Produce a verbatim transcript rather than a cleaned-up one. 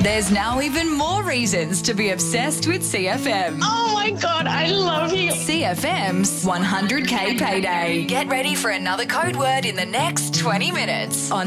There's now even more reasons to be obsessed with C F M. Oh my God, I love you. C F M's one hundred K Payday. Get ready for another code word in the next twenty minutes on